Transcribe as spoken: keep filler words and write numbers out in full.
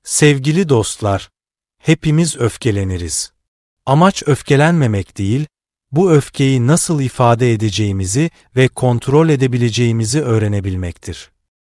Sevgili dostlar, hepimiz öfkeleniriz. Amaç öfkelenmemek değil, bu öfkeyi nasıl ifade edeceğimizi ve kontrol edebileceğimizi öğrenebilmektir.